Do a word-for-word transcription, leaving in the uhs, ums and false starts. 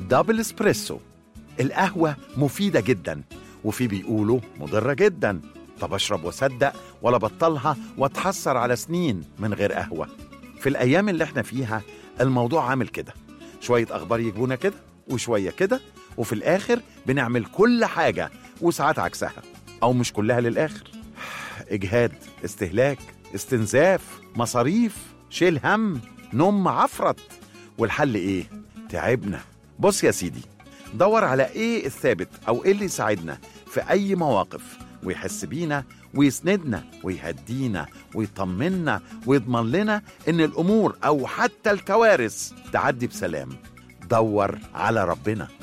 دبل اسبريسو. القهوة مفيدة جدا، وفي بيقولوا مضرة جدا. طب أشرب وأصدق ولا بطلها وأتحسر على سنين من غير قهوة؟ في الأيام اللي احنا فيها الموضوع عامل كده، شوية أخبار يجبونا كده وشوية كده، وفي الآخر بنعمل كل حاجة وساعات عكسها، أو مش كلها للآخر. إجهاد، استهلاك، استنزاف، مصاريف، شيل هم، نوم عفرت. والحل إيه؟ تعبنا. بص يا سيدي، دور على إيه الثابت أو إيه اللي يساعدنا في أي مواقف ويحس بينا ويسندنا ويهدينا ويطمنا ويضمن لنا إن الأمور أو حتى الكوارث تعدي بسلام. دور على ربنا.